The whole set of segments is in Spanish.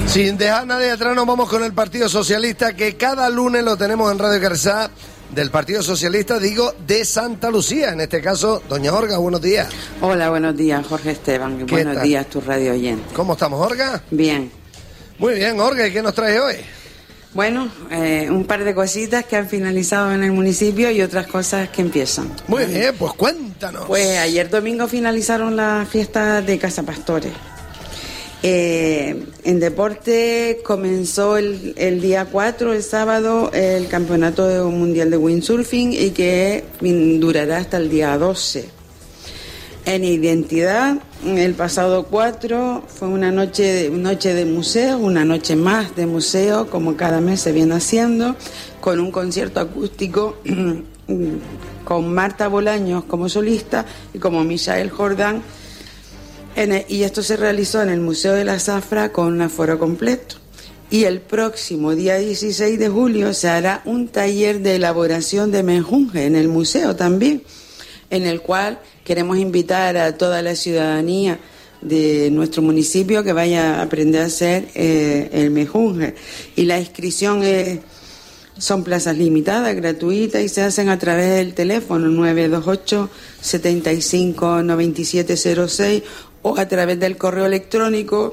Sin dejar nadie atrás, nos vamos con el Partido Socialista, que cada lunes lo tenemos en Radio Carrizá, del Partido Socialista, digo, de Santa Lucía. En este caso, doña Olga, buenos días. Hola, buenos días, Jorge Esteban. Buenos días, tu radio oyente. ¿Cómo estamos, Olga? Bien. Muy bien, Olga, ¿y qué nos trae hoy? Bueno, un par de cositas que han finalizado en el municipio y otras cosas que empiezan. Muy bien, pues cuéntanos. Pues ayer domingo finalizaron las fiestas de Casa Pastores. En deporte comenzó el día 4, el sábado, el Campeonato Mundial de Windsurfing y que durará hasta el día 12. En identidad, el pasado 4 fue una noche de museo, una noche más de museo, como cada mes se viene haciendo, con un concierto acústico con Marta Bolaños como solista y como Michael Jordán. Y esto se realizó en el Museo de la Zafra con un aforo completo. Y el próximo día 16 de julio se hará un taller de elaboración de menjunje en el museo también, en el cual queremos invitar a toda la ciudadanía de nuestro municipio que vaya a aprender a hacer el menjunje. Y la inscripción son plazas limitadas, gratuitas, y se hacen a través del teléfono 928 75 9706 o a través del correo electrónico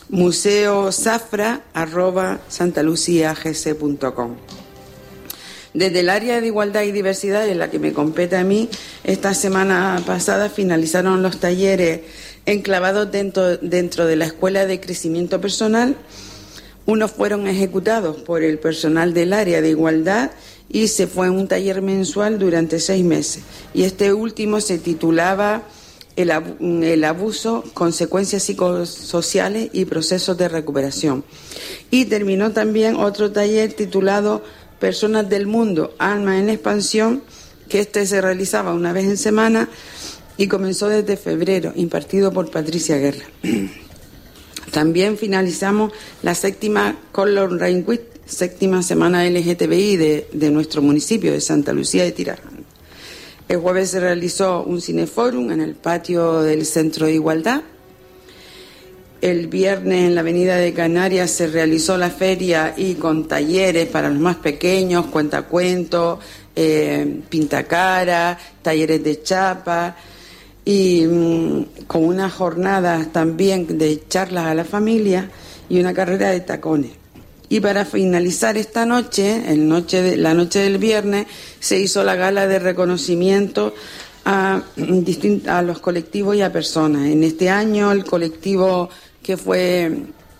museozafra@santaluciagc.com. Desde el área de igualdad y diversidad, en la que me compete a mí, esta semana pasada finalizaron los talleres enclavados dentro de la Escuela de Crecimiento Personal. Unos fueron ejecutados por el personal del área de igualdad y se fue en un taller mensual durante 6 meses. Y este último se titulaba el abuso, consecuencias psicosociales y procesos de recuperación. Y terminó también otro taller titulado Personas del Mundo, Alma en Expansión, que se realizaba una vez en semana y comenzó desde febrero, impartido por Patricia Guerra. También finalizamos la 7ª Color Rain Week, 7ª semana LGTBI de nuestro municipio de Santa Lucía de Tirajana. El jueves se realizó un cineforum en el patio del Centro de Igualdad. El viernes en la Avenida de Canarias se realizó la feria y con talleres para los más pequeños, cuentacuentos, pintacara, talleres de chapa y con unas jornadas también de charlas a la familia y una carrera de tacones. Y para finalizar esta noche, la noche del viernes, se hizo la gala de reconocimiento a los colectivos y a personas. En este año el colectivo que fue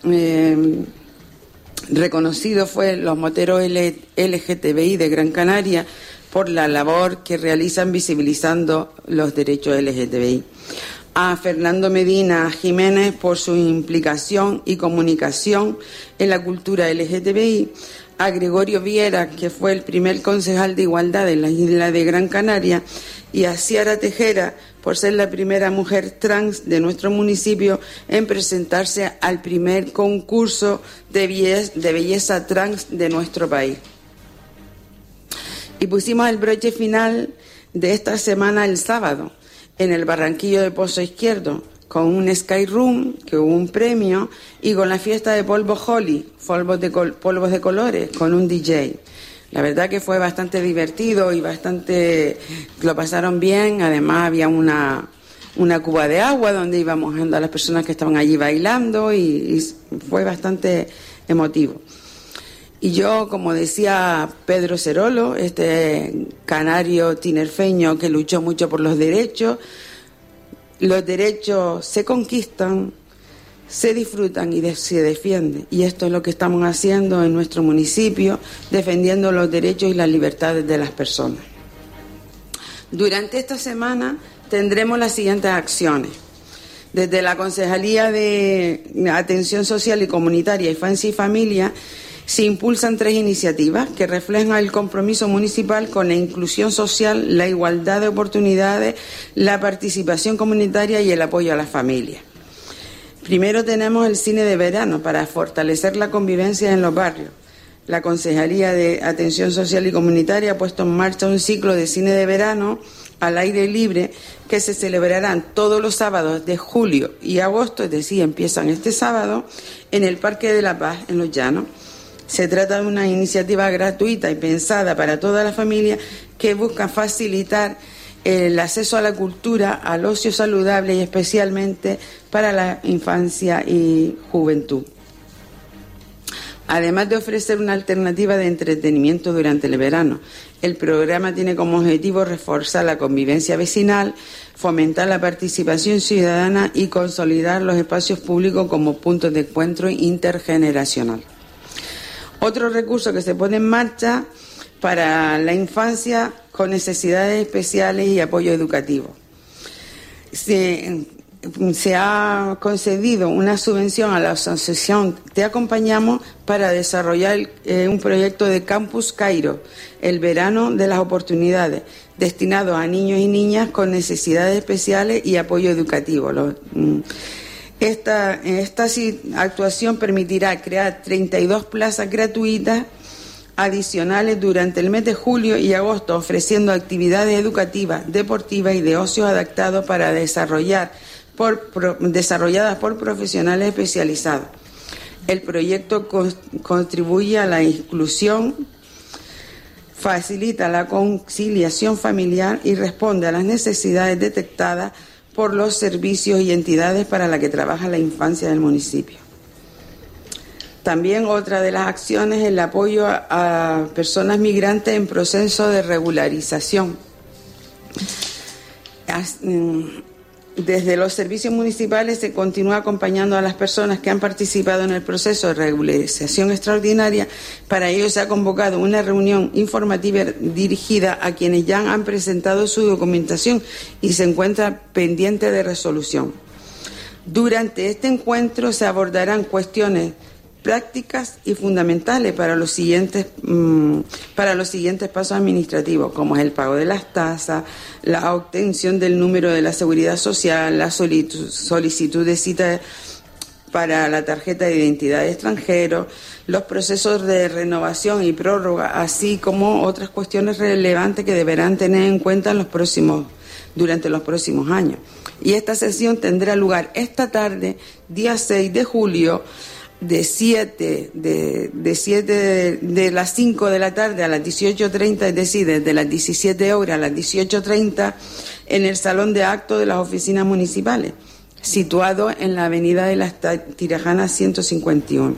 reconocido fue los moteros LGTBI de Gran Canaria por la labor que realizan visibilizando los derechos LGTBI. A Fernando Medina Jiménez por su implicación y comunicación en la cultura LGTBI, a Gregorio Viera, que fue el primer concejal de igualdad en la isla de Gran Canaria, y a Ciara Tejera por ser la primera mujer trans de nuestro municipio en presentarse al primer concurso de belleza trans de nuestro país. Y pusimos el broche final de esta semana el sábado, en el Barranquillo de Pozo Izquierdo, con un Sky Room, que hubo un premio, y con la fiesta de polvo Holly, polvos de colores, con un DJ. La verdad que fue bastante divertido y lo pasaron bien. Además había una cuba de agua donde íbamos a las personas que estaban allí bailando y fue bastante emotivo. Y yo, como decía Pedro Cerolo, este canario tinerfeño que luchó mucho por los derechos se conquistan, se disfrutan y se defienden. Y esto es lo que estamos haciendo en nuestro municipio, defendiendo los derechos y las libertades de las personas. Durante esta semana tendremos las siguientes acciones. Desde la Concejalía de Atención Social y Comunitaria, Infancia y Familia, se impulsan 3 iniciativas que reflejan el compromiso municipal con la inclusión social, la igualdad de oportunidades, la participación comunitaria y el apoyo a las familias. Primero tenemos el cine de verano para fortalecer la convivencia en los barrios. La Concejalía de Atención Social y Comunitaria ha puesto en marcha un ciclo de cine de verano al aire libre que se celebrarán todos los sábados de julio y agosto, es decir, empiezan este sábado, en el Parque de la Paz, en Los Llanos. Se trata de una iniciativa gratuita y pensada para toda la familia que busca facilitar el acceso a la cultura, al ocio saludable y especialmente para la infancia y juventud. Además de ofrecer una alternativa de entretenimiento durante el verano, el programa tiene como objetivo reforzar la convivencia vecinal, fomentar la participación ciudadana y consolidar los espacios públicos como puntos de encuentro intergeneracional. Otro recurso que se pone en marcha para la infancia con necesidades especiales y apoyo educativo. Se ha concedido una subvención a la asociación Te Acompañamos para desarrollar un proyecto de Campus Cairo, el verano de las oportunidades, destinado a niños y niñas con necesidades especiales y apoyo educativo. Esta actuación permitirá crear 32 plazas gratuitas adicionales durante el mes de julio y agosto, ofreciendo actividades educativas, deportivas y de ocio adaptados para desarrolladas por profesionales especializados. El proyecto contribuye a la inclusión, facilita la conciliación familiar y responde a las necesidades detectadas por los servicios y entidades para las que trabaja la infancia del municipio. También otra de las acciones es el apoyo a personas migrantes en proceso de regularización. Desde los servicios municipales se continúa acompañando a las personas que han participado en el proceso de regularización extraordinaria. Para ello se ha convocado una reunión informativa dirigida a quienes ya han presentado su documentación y se encuentra pendiente de resolución. Durante este encuentro se abordarán cuestiones prácticas y fundamentales para los siguientes pasos administrativos, como es el pago de las tasas, la obtención del número de la seguridad social, la solicitud de cita para la tarjeta de identidad de extranjero, los procesos de renovación y prórroga, así como otras cuestiones relevantes que deberán tener en cuenta durante los próximos años. Y esta sesión tendrá lugar esta tarde, día 6 de julio, de las 5 de la tarde a las 18:30, es decir, desde las 17 horas a las 18:30, en el Salón de Actos de las Oficinas Municipales, situado en la Avenida de las Tirajanas 151.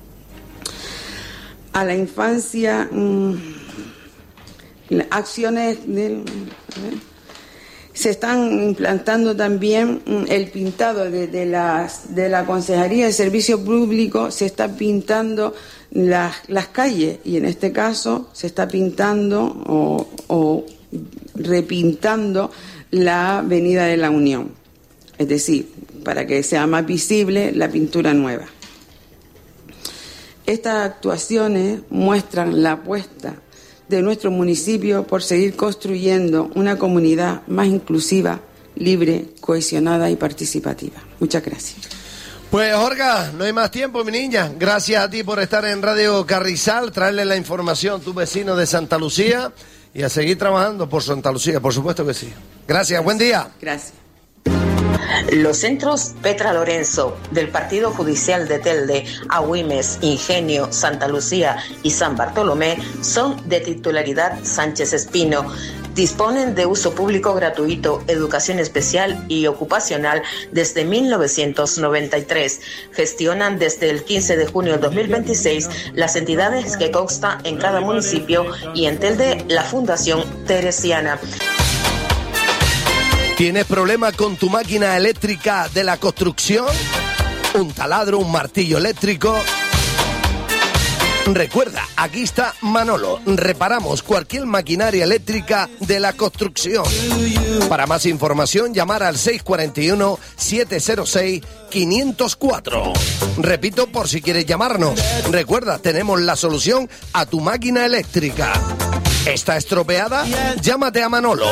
A la infancia, acciones se están implantando también el pintado de la Consejería de Servicios Públicos. Se está pintando las calles y en este caso se está pintando o repintando la Avenida de la Unión, es decir, para que sea más visible la pintura nueva. Estas actuaciones muestran la apuesta de nuestro municipio por seguir construyendo una comunidad más inclusiva, libre, cohesionada y participativa. Muchas gracias. Pues, Olga, no hay más tiempo, mi niña. Gracias a ti por estar en Radio Carrizal, traerle la información a tu vecino de Santa Lucía y a seguir trabajando por Santa Lucía, por supuesto que sí. Gracias, buen día. Gracias. Los centros Petra Lorenzo del Partido Judicial de Telde, Agüimes, Ingenio, Santa Lucía y San Bartolomé son de titularidad Sánchez Espino. Disponen de uso público gratuito, educación especial y ocupacional desde 1993. Gestionan desde el 15 de junio de 2026 las entidades que constan en cada municipio y en Telde la Fundación Teresiana. ¿Tienes problema con tu máquina eléctrica de la construcción? ¿Un taladro, un martillo eléctrico? Recuerda, aquí está Manolo. Reparamos cualquier maquinaria eléctrica de la construcción. Para más información, llamar al 641-706-504. Repito, por si quieres llamarnos. Recuerda, tenemos la solución a tu máquina eléctrica. ¿Está estropeada? Llámate a Manolo,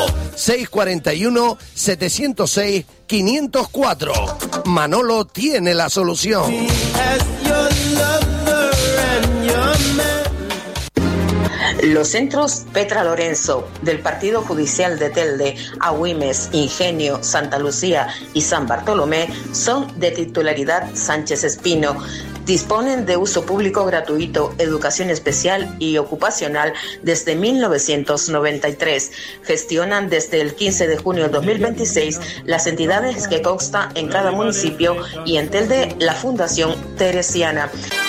641-706-504. Manolo tiene la solución. Los centros Petra Lorenzo del Partido Judicial de Telde, Agüimes, Ingenio, Santa Lucía y San Bartolomé son de titularidad Sánchez Espino. Disponen de uso público gratuito, educación especial y ocupacional desde 1993. Gestionan desde el 15 de junio de 2026 las entidades que constan en cada municipio y en Telde la Fundación Teresiana.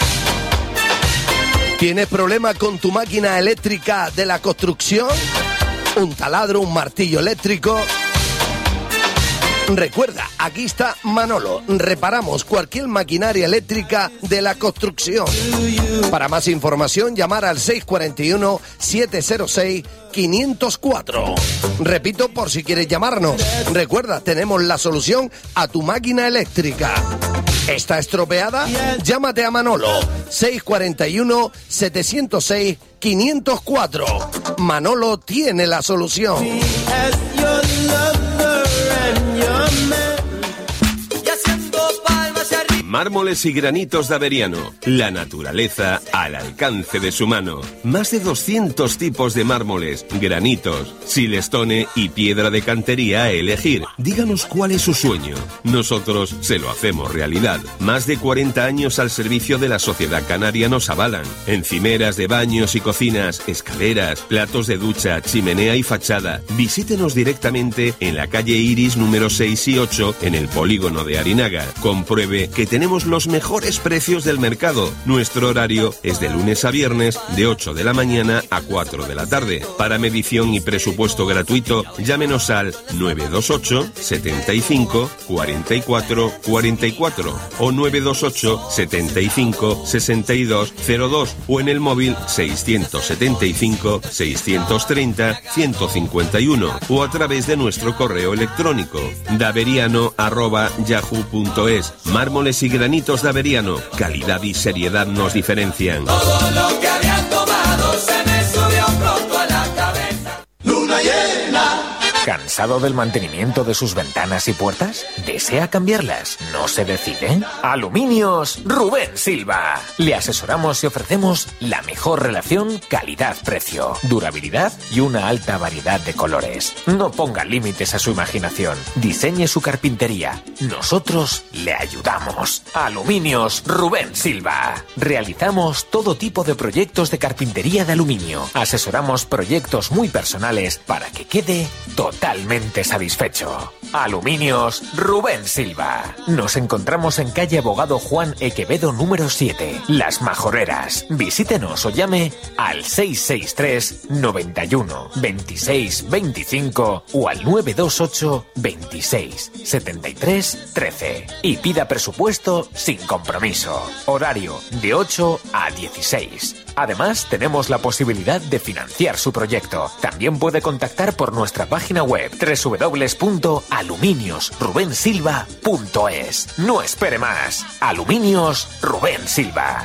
¿Tienes problema con tu máquina eléctrica de la construcción? ¿Un taladro, un martillo eléctrico? Recuerda, aquí está Manolo. Reparamos cualquier maquinaria eléctrica de la construcción. Para más información, llamar al 641-706-504. Repito, por si quieres llamarnos. Recuerda, tenemos la solución a tu máquina eléctrica. ¿Está estropeada? Llámate a Manolo. 641-706-504. Manolo tiene la solución. Mármoles y granitos de Averiano. La naturaleza al alcance de su mano. Más de 200 tipos de mármoles, granitos, silestone y piedra de cantería a elegir. Díganos cuál es su sueño. Nosotros se lo hacemos realidad. Más de 40 años al servicio de la sociedad canaria nos avalan. Encimeras de baños y cocinas, escaleras, platos de ducha, chimenea y fachada. Visítenos directamente en la calle Iris número 6 y 8 en el polígono de Arinaga. Compruebe que tenemos los mejores precios del mercado. Nuestro horario es de lunes a viernes de 8 de la mañana a 4 de la tarde. Para medición y presupuesto gratuito, llámenos al 928 75 44 44 o 928 75 62 02 o en el móvil 675 630 151 o a través de nuestro correo electrónico daveriano@yahoo.es. Mármoles y granitos de Averiano, calidad y seriedad nos diferencian. Todo lo que había tomado se me subió pronto a la cabeza. Luna llena. ¿Cansado del mantenimiento de sus ventanas y puertas? ¿Desea cambiarlas? ¿No se decide? Aluminios Rubén Silva. Le asesoramos y ofrecemos la mejor relación calidad-precio, durabilidad y una alta variedad de colores. No ponga límites a su imaginación. Diseñe su carpintería. Nosotros le ayudamos. Aluminios Rubén Silva. Realizamos todo tipo de proyectos de carpintería de aluminio. Asesoramos proyectos muy personales para que quede totalmente satisfecho. Aluminios Rubén Silva. Nos encontramos en calle Abogado Juan Equevedo número 7, Las Majoreras. Visítenos o llame al 663 91 26 25 o al 928 26 73 13 y pida presupuesto sin compromiso. Horario de 8 a 16. Además, tenemos la posibilidad de financiar su proyecto. También puede contactar por nuestra página web www.aluminiosrubensilva.es. No espere más. Aluminios Rubén Silva.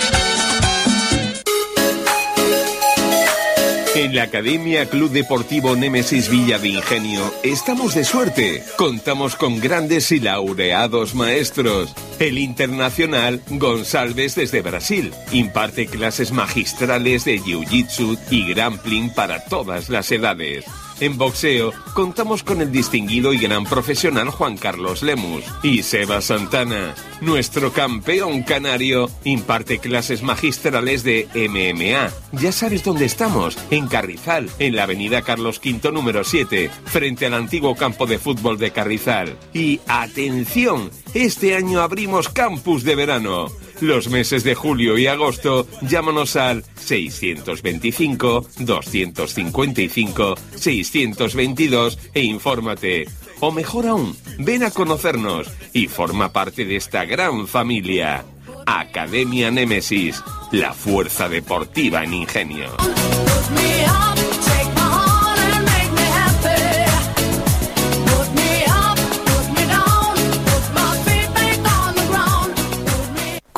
En la Academia Club Deportivo Némesis Villa de Ingenio estamos de suerte. Contamos con grandes y laureados maestros. El internacional Gonçalves desde Brasil imparte clases magistrales de jiu-jitsu y grappling para todas las edades. En boxeo, contamos con el distinguido y gran profesional Juan Carlos Lemus. Y Seba Santana, nuestro campeón canario, imparte clases magistrales de MMA. Ya sabes dónde estamos, en Carrizal, en la avenida Carlos V número 7, frente al antiguo campo de fútbol de Carrizal. Y ¡atención! Este año abrimos campus de verano. Los meses de julio y agosto, llámanos al 625 255 622 e infórmate. O mejor aún, ven a conocernos y forma parte de esta gran familia. Academia Némesis, la fuerza deportiva en Ingenio.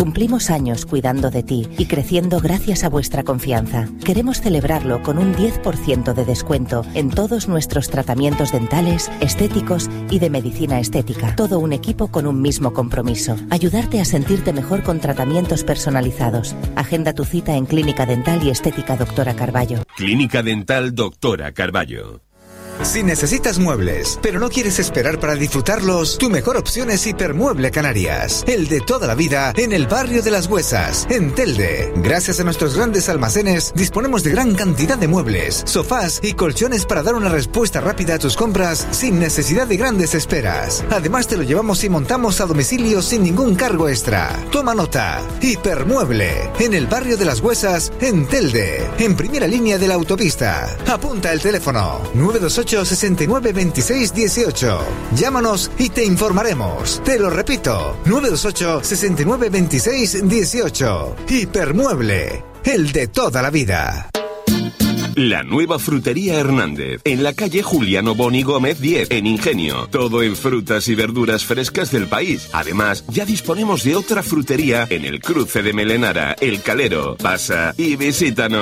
Cumplimos años cuidando de ti y creciendo gracias a vuestra confianza. Queremos celebrarlo con un 10% de descuento en todos nuestros tratamientos dentales, estéticos y de medicina estética. Todo un equipo con un mismo compromiso: ayudarte a sentirte mejor con tratamientos personalizados. Agenda tu cita en Clínica Dental y Estética Doctora Carballo. Clínica Dental Doctora Carballo. Si necesitas muebles, pero no quieres esperar para disfrutarlos, tu mejor opción es Hipermueble Canarias, el de toda la vida en el barrio de Las Huesas, en Telde. Gracias a nuestros grandes almacenes, disponemos de gran cantidad de muebles, sofás y colchones para dar una respuesta rápida a tus compras sin necesidad de grandes esperas. Además, te lo llevamos y montamos a domicilio sin ningún cargo extra. Toma nota: Hipermueble, en el barrio de Las Huesas, en Telde, en primera línea de la autopista. Apunta el teléfono: 928 69 26 18. Llámanos y te informaremos. Te lo repito: 928 69 26 18. Hipermueble, el de toda la vida. La nueva frutería Hernández, en la calle Juliano Boni Gómez 10, en Ingenio. Todo en frutas y verduras frescas del país. Además, ya disponemos de otra frutería en el cruce de Melenara, El Calero. Pasa y visítanos.